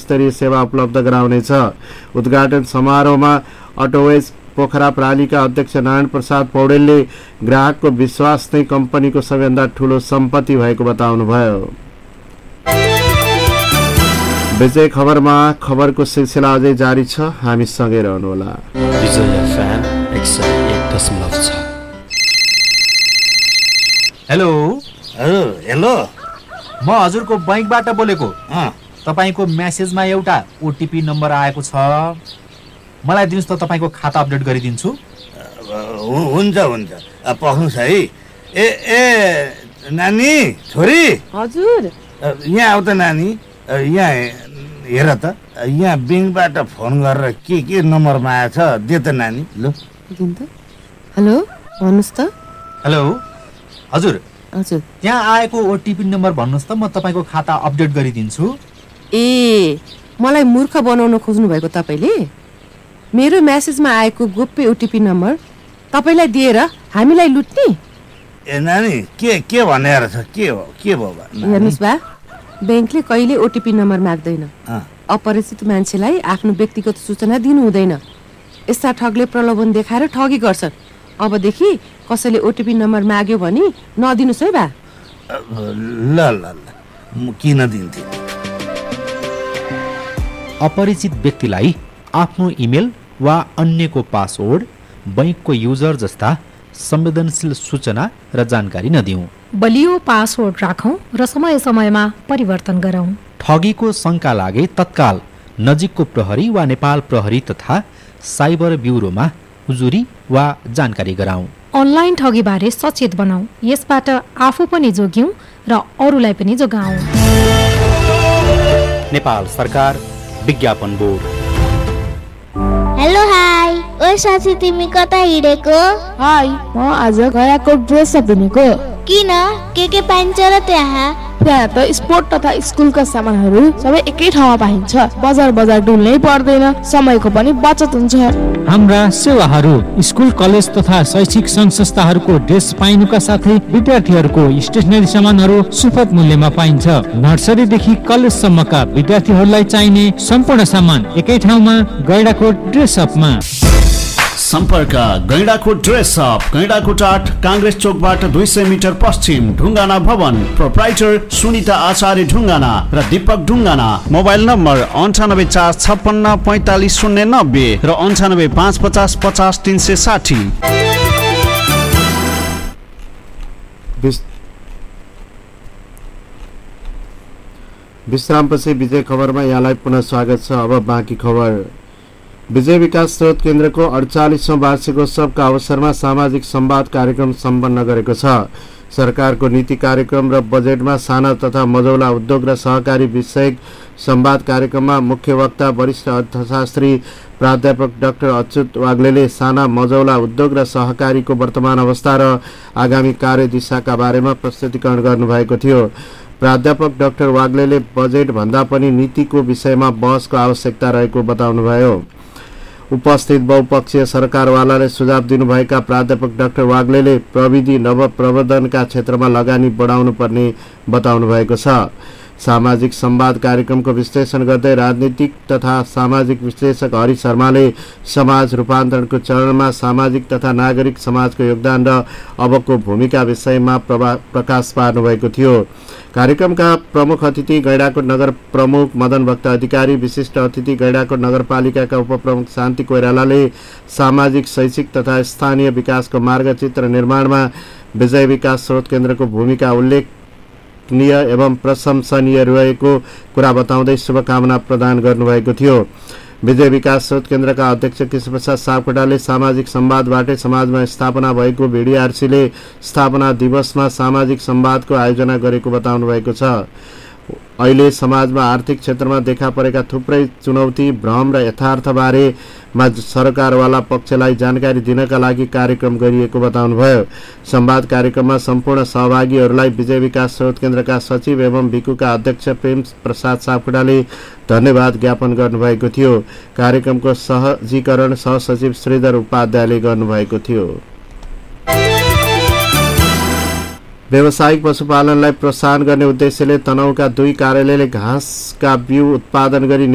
स्तरीय सेवा उपलब्ध गराउनेछ। उद्घाटन समारोहमा अटोवेज पोखरा प्रालीका अध्यक्ष नारायण प्रसाद पौडेलले ग्राहकको विश्वास नै कम्पनीको सबैभन्दा ठूलो सम्पत्ति भएको बताउनुभयो। विजय खबरमा खबरको सिलसिला अझै जारी छ, हामी सँगै रहनुहोला। विजय FM 101.6। हेलो हेलो, म हजुरको बैंकबाट बोलेको। तपाईको मेसेजमा एउटा ओटिपी नम्बर आएको छ, मलाई दिनुस् त, तपाईको खाता अपडेट गरिदिन्छु। हुन्छ हुन्छ, पख्नुस् है। ए नानी, छोरी। हजुर। यहाँ आऊ त नानी, यहाँ हेर त, यहाँ ब्याङ्कबाट फोन गरेर के नम्बरमा आएछ, दे त नानी। ल हेलो, भन्नुहोस् त। हेलो हजुर। हजुर, त्यहाँ आएको ओटिपी नम्बर भन्नुहोस् त, म तपाईँको खाता अपडेट गरिदिन्छु। ए, मलाई मूर्ख बनाउन खोज्नु भएको तपाईँले? मेरो मेसेजमा आएको गोप्य ओटिपी नम्बर तपाईँलाई दिएर हामीलाई लुट्ने? ए नानी, के भनेर छ? के भयो? हेर्नुहोस् बा, ब्याङ्कले कहिले ओटिपी नम्बर माग्दैन। अपरिचित मान्छेलाई आफ्नो व्यक्तिगत सूचना दिनु हुँदैन। यस्ता ठगले प्रलोभन देखाएर ठगी गर्छन्। अबदेखि कसैले ओटिपी नम्बर माग्यो भने नदिनुस् है बा। ल म किन दिन्थे? अपरिचित व्यक्तिलाई आफ्नो इमेल वा अन्यको पासवर्ड, बैंकको युजर जस्ता संवेदनशील सूचना र जानकारी नदिऊ। बलियो पासवर्ड राखौं र समय समयमा परिवर्तन गरौं। ठगीको शंका लागे तत्काल नजिकको प्रहरी वा नेपाल प्रहरी तथा साइबर ब्युरोमा उजुरी वा जानकारी गराउँ। अनलाइन ठगीबारे सचेत बनाऊ, यसबाट आफू पनि जोग्यौं र अरूलाई पनि जोगाऊ। नेपाल सरकार विज्ञापन बोर्ड। हेलो हाई, ओ साथी तिमी कता हिँडेको? हाई, म आज गयाको ड्रेस किनेको। किन? के पाइन्छ र त्यहाँ? त्यहाँ त स्पोर्ट तथा स्कुलका सामानहरू सबै एकै ठाउँमा पाइन्छ। बजार डुल्नै पर्दैन, समयको पनि बचत हुन्छ। हाम्रा सेवाहरू स्कुल, कलेज तथा शैक्षिक संघ संस्थाहरूको ड्रेस पाइनुका साथै विद्यार्थीहरूको स्टेसनरी सामानहरू सुपथ मूल्यमा पाइन्छ। नर्सरीदेखि कलेजसम्मका विद्यार्थीहरूलाई चाहिने सम्पूर्ण सामान एकै ठाउँमा गैंडाकोट ड्रेस अपमा। सम्पर्क गैंडाकोट ड्रेस अप, गैंडाकोट 8, कांग्रेस चोकबाट 200 मिटर पश्चिम, ढुङ्गाना भवन। प्रोप्राइटर सुनिता आचार्य ढुङ्गाना र दीपक ढुङ्गाना। मोबाइल नम्बर 9845 4590 र 9550 50 360। विश्रामपछि विजय खबरमा यहाँलाई पुनः स्वागत छ। अब बाँकी खबर। विजय विकास स्रोत केन्द्रको 48औं वार्षिकोत्सवका अवसरमा सामाजिक संवाद कार्यक्रम सम्पन्न गरेको छ। सरकारको नीति कार्यक्रम र बजेटमा साना तथा मझौला उद्योग र सहकारी विषयक संवाद कार्यक्रममा मुख्य वक्ता वरिष्ठ अर्थशास्त्री प्राध्यापक डाक्टर अच्युत वाग्लेले साना मझौला उद्योग र सहकारीको वर्तमान अवस्था र आगामी कार्यदिशाका बारेमा प्रस्तुतिकरण गर्नुभएको थियो। प्राध्यापक डाक्टर वाग्लेले बजेट भन्दा पनि नीतिको विषयमा बहसको आवश्यकता रहेको बताउनुभयो। उपस्थित बहुपक्षीय सरकारवालाले सुझाव दिनुभएका प्राध्यापक डाक्टर वाग्लेले प्रविधि नवप्रवर्धनका क्षेत्रमा लगानी बढाउनु पर्ने बताउनु भएको छ। सामाजिक संवाद कार्यक्रमको विश्लेषण गर्दै राजनीतिक तथा सामाजिक विश्लेषक हरि शर्माले समाज रूपान्तरणको चरणमा सामाजिक तथा नागरिक समाजको योगदान र अबको भूमिका विषयमा प्रकाश पार्नुभएको थियो। कार्यक्रमका प्रमुख अतिथि गैंडाकोट नगर प्रमुख मदन भक्त अधिकारी, विशिष्ट अतिथि गैंडाकोट नगरपालिकाका उपप्रमुख शान्ति कोइरालाले सामाजिक, शैक्षिक तथा स्थानीय विकासको मार्गचित्र निर्माणमा विजय विकास स्रोत केन्द्रको भूमिका उल्लेखनीय एवं प्रशंसनीय रहेको कुरा बताउँदै शुभकामना प्रदान गर्नुभएको थियो। विजय विकास स्रोत केन्द्रका अध्यक्ष कृष्णप्रसाद सापकोटाले सामाजिक संवादबाटै समाजमा स्थापना भएको भिडिआरसीले स्थापना दिवसमा सामाजिक संवादको आयोजना गरेको बताउनु भएको छ। अहिले समाजमा आर्थिक क्षेत्रमा देखा परेका थुप्रै चुनौती, भ्रम र यथार्थबारेमा सरकारवाला पक्षलाई जानकारी दिनका लागि कार्यक्रम गरिएको बताउनुभयो। संवाद कार्यक्रममा सम्पूर्ण सहभागीहरूलाई विजय विकास स्रोत केन्द्रका सचिव एवं भिकुका अध्यक्ष प्रेम प्रसाद सापकोटाले धन्यवाद ज्ञापन गर्नुभएको थियो। कार्यक्रमको सहजीकरण सहसचिव श्रीधर उपाध्यायले गर्नुभएको थियो। व्यावसायिक पशुपालनलाई प्रोत्साहन गर्ने उद्देश्यले तनहुँका 2 कार्यालयले घाँसका बिउ उत्पादन गरी